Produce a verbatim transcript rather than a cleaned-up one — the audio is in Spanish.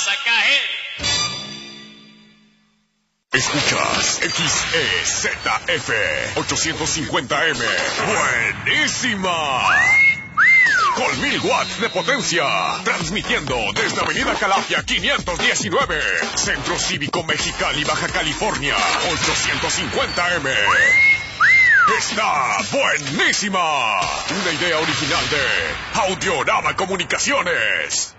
a caer. Escuchas X E Z F ochocientos cincuenta M. ¡Buenísima! Con mil watts de potencia. Transmitiendo desde Avenida Calafia quinientos diecinueve. Centro Cívico Mexicali, Baja California. ochocientos cincuenta M. Está buenísima. Una idea original de Audiorama Comunicaciones.